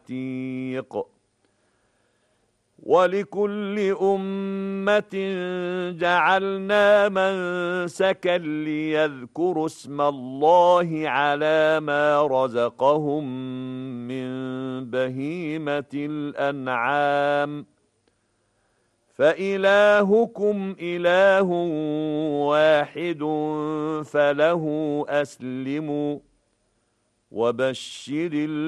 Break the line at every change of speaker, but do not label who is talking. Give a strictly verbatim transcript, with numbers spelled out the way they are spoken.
عتيق ولكل أمة جعلنا منسكا ليذكروا اسم الله على ما رزقهم من بهيمة الأنعام فإلهكم إله واحد فله أسلموا وبشر